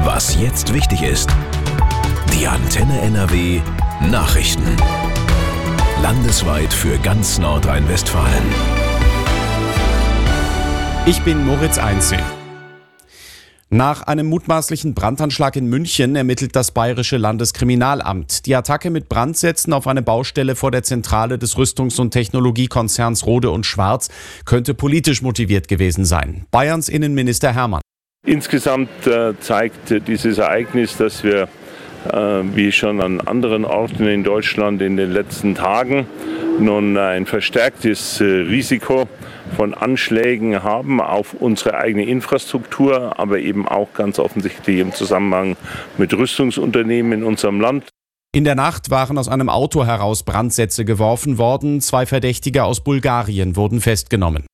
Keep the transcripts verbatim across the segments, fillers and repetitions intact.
Was jetzt wichtig ist. Die Antenne N R W Nachrichten. Landesweit für ganz Nordrhein-Westfalen. Ich bin Moritz Einzel. Nach einem mutmaßlichen Brandanschlag in München ermittelt das Bayerische Landeskriminalamt. Die Attacke mit Brandsätzen auf eine Baustelle vor der Zentrale des Rüstungs- und Technologiekonzerns Rohde und Schwarz könnte politisch motiviert gewesen sein. Bayerns Innenminister Hermann. Insgesamt äh, zeigt dieses Ereignis, dass wir, äh, wie schon an anderen Orten in Deutschland in den letzten Tagen, nun ein verstärktes äh, Risiko von Anschlägen haben auf unsere eigene Infrastruktur, aber eben auch ganz offensichtlich im Zusammenhang mit Rüstungsunternehmen in unserem Land. In der Nacht waren aus einem Auto heraus Brandsätze geworfen worden. Zwei Verdächtige aus Bulgarien wurden festgenommen.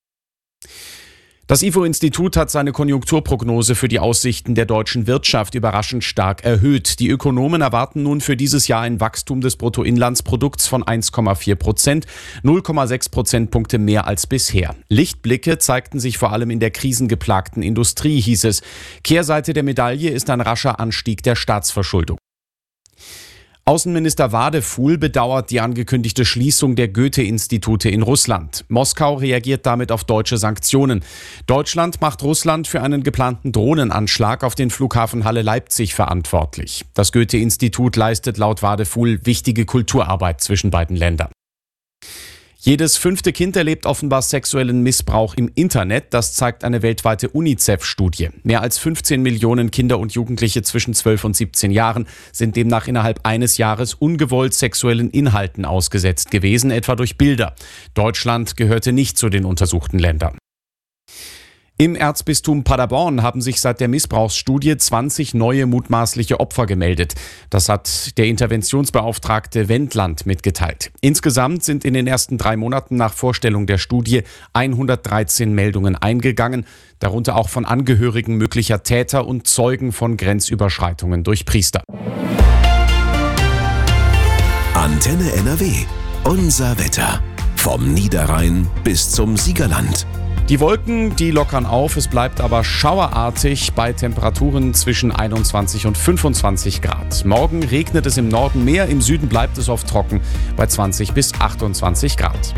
Das I F O-Institut hat seine Konjunkturprognose für die Aussichten der deutschen Wirtschaft überraschend stark erhöht. Die Ökonomen erwarten nun für dieses Jahr ein Wachstum des Bruttoinlandsprodukts von eins Komma vier Prozent, null Komma sechs Prozentpunkte mehr als bisher. Lichtblicke zeigten sich vor allem in der krisengeplagten Industrie, hieß es. Kehrseite der Medaille ist ein rascher Anstieg der Staatsverschuldung. Außenminister Wadefuhl bedauert die angekündigte Schließung der Goethe-Institute in Russland. Moskau reagiert damit auf deutsche Sanktionen. Deutschland macht Russland für einen geplanten Drohnenanschlag auf den Flughafen Halle-Leipzig verantwortlich. Das Goethe-Institut leistet laut Wadefuhl wichtige Kulturarbeit zwischen beiden Ländern. Jedes fünfte Kind erlebt offenbar sexuellen Missbrauch im Internet. Das zeigt eine weltweite UNICEF-Studie. Mehr als fünfzehn Millionen Kinder und Jugendliche zwischen zwölf und siebzehn Jahren sind demnach innerhalb eines Jahres ungewollt sexuellen Inhalten ausgesetzt gewesen, etwa durch Bilder. Deutschland gehörte nicht zu den untersuchten Ländern. Im Erzbistum Paderborn haben sich seit der Missbrauchsstudie zwanzig neue mutmaßliche Opfer gemeldet. Das hat der Interventionsbeauftragte Wendland mitgeteilt. Insgesamt sind in den ersten drei Monaten nach Vorstellung der Studie hundertdreizehn Meldungen eingegangen, darunter auch von Angehörigen möglicher Täter und Zeugen von Grenzüberschreitungen durch Priester. Antenne N R W. Unser Wetter. Vom Niederrhein bis zum Siegerland. Die Wolken, die lockern auf, es bleibt aber schauerartig bei Temperaturen zwischen einundzwanzig und fünfundzwanzig Grad. Morgen regnet es im Norden mehr, im Süden bleibt es oft trocken bei zwanzig bis achtundzwanzig Grad.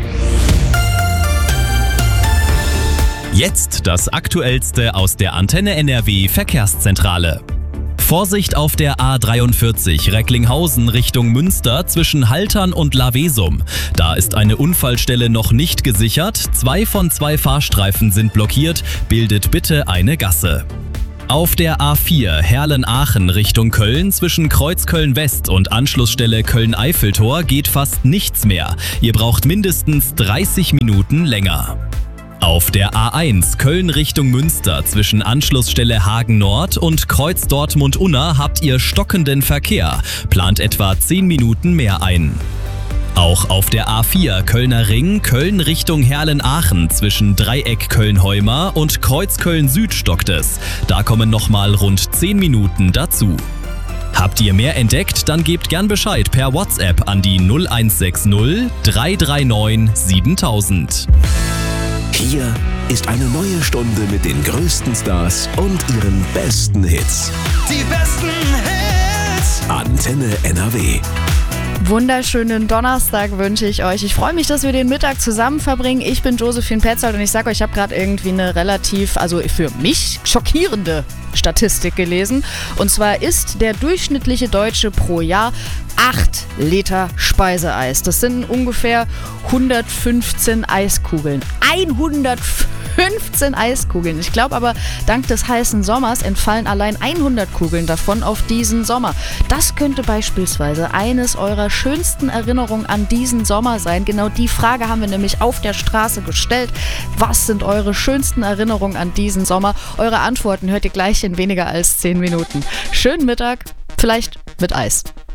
Jetzt das Aktuellste aus der Antenne N R W Verkehrszentrale. Vorsicht auf der A dreiundvierzig Recklinghausen Richtung Münster zwischen Haltern und Lavesum. Da ist eine Unfallstelle noch nicht gesichert. Zwei von zwei Fahrstreifen sind blockiert. Bildet bitte eine Gasse. Auf der A vier Herlen-Aachen Richtung Köln zwischen Kreuzköln West und Anschlussstelle Köln-Eiffeltor geht fast nichts mehr. Ihr braucht mindestens dreißig Minuten länger. Auf der A eins Köln Richtung Münster zwischen Anschlussstelle Hagen Nord und Kreuz Dortmund-Unna habt ihr stockenden Verkehr. Plant etwa zehn Minuten mehr ein. Auch auf der A vier Kölner Ring Köln Richtung Herlen-Aachen zwischen Dreieck Köln-Heuma und Kreuz Köln-Süd stockt es. Da kommen nochmal rund zehn Minuten dazu. Habt ihr mehr entdeckt, dann gebt gern Bescheid per WhatsApp an die null eins sechs null drei drei neun siebentausend. Hier ist eine neue Stunde mit den größten Stars und ihren besten Hits. Die besten Hits! Antenne N R W. Wunderschönen Donnerstag wünsche ich euch. Ich freue mich, dass wir den Mittag zusammen verbringen. Ich bin Josephine Petzold und ich sage euch, ich habe gerade irgendwie eine relativ, also für mich schockierende Statistik gelesen. Und zwar isst der durchschnittliche Deutsche pro Jahr acht Liter Speiseeis. Das sind ungefähr hundertfünfzehn Eiskugeln. hundertfünfzehn Eiskugeln. Ich glaube aber, dank des heißen Sommers entfallen allein hundert Kugeln davon auf diesen Sommer. Das könnte beispielsweise eines eurer schönsten Erinnerungen an diesen Sommer sein. Genau die Frage haben wir nämlich auf der Straße gestellt. Was sind eure schönsten Erinnerungen an diesen Sommer? Eure Antworten hört ihr gleich in weniger als zehn Minuten. Schönen Mittag, vielleicht mit Eis.